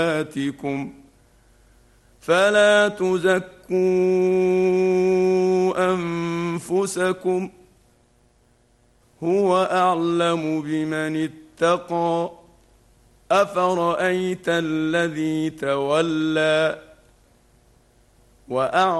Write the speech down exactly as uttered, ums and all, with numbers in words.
آتكم فلا تزكوا أنفسكم هو أعلم بمن اتقى أفرأيت الذي تولى وأعلم